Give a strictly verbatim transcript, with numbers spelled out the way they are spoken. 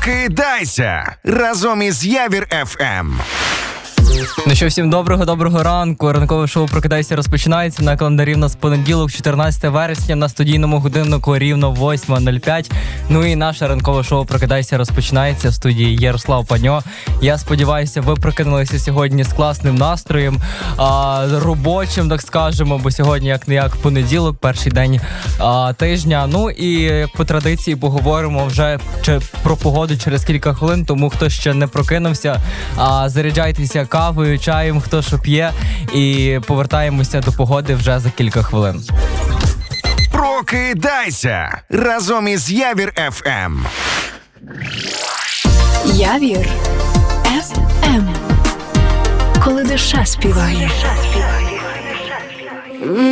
Прокидайся разом із Явір еф ем. Ну що, всім доброго-доброго ранку. Ранкове шоу «Прокидайся» розпочинається. На календарі в нас понеділок, чотирнадцяте вересня, на студійному годиннику рівно восьма нуль п'ять. Ну і наше ранкове шоу «Прокидайся» розпочинається. В студії Ярослав Паньо. Я сподіваюся, ви прокинулися сьогодні з класним настроєм, а, робочим, так скажемо, бо сьогодні як-не-як понеділок, перший день а, тижня. Ну і як по традиції поговоримо вже чи, про погоду через кілька хвилин, тому хто ще не прокинувся, а, заряджайтеся кавою, чаєм, хто що п'є, і повертаємося до погоди вже за кілька хвилин. Прокидайся разом із Явір еф ем. Явір еф ем. Коли душа співає.